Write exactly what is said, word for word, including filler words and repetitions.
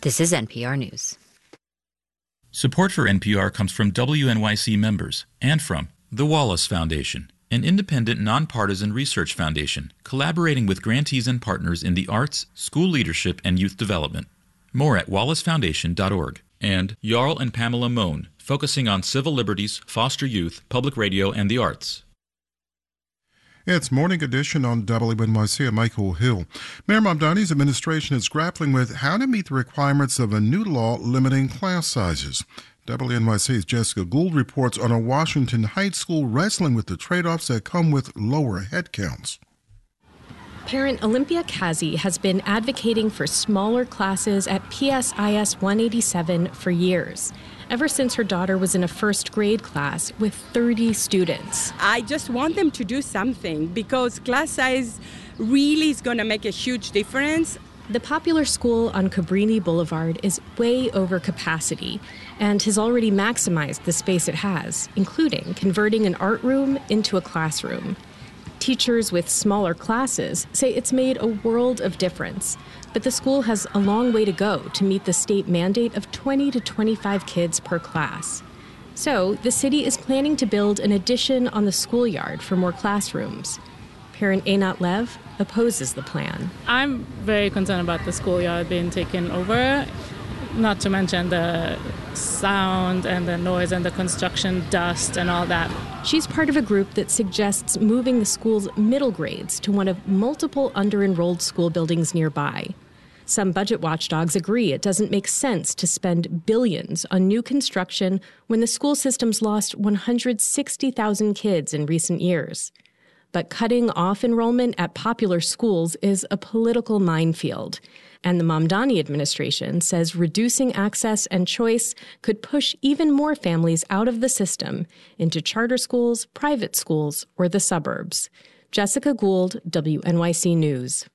This is N P R News. Support for N P R comes from W N Y C members and from the Wallace Foundation, an independent, nonpartisan research foundation collaborating with grantees and partners in the arts, school leadership, and youth development. More at wallace foundation dot org. And Jarl and Pamela Mohn, focusing on civil liberties, foster youth, public radio, and the arts. It's Morning Edition on W N Y C. I'm Michael Hill. Mayor Mamdani's administration is grappling with how to meet the requirements of a new law limiting class sizes. W N Y C's Jessica Gould reports on a Washington Heights school wrestling with the trade-offs that come with lower head counts. Parent Olympia Kazi has been advocating for smaller classes at P S I S one eighty-seven for years, ever since her daughter was in a first grade class with thirty students. I just want them to do something because class size really is going to make a huge difference. The popular school on Cabrini Boulevard is way over capacity and has already maximized the space it has, including converting an art room into a classroom. Teachers with smaller classes say it's made a world of difference, but the school has a long way to go to meet the state mandate of twenty to twenty-five kids per class. So the city is planning to build an addition on the schoolyard for more classrooms. Parent Einat Lev opposes the plan. I'm very concerned about the schoolyard being taken over, not to mention the sound and the noise and the construction dust and all that. She's part of a group that suggests moving the school's middle grades to one of multiple under-enrolled school buildings nearby. Some budget watchdogs agree it doesn't make sense to spend billions on new construction when the school system's lost one hundred sixty thousand kids in recent years. But cutting off enrollment at popular schools is a political minefield, and the Mamdani administration says reducing access and choice could push even more families out of the system into charter schools, private schools, or the suburbs. Jessica Gould, W N Y C News.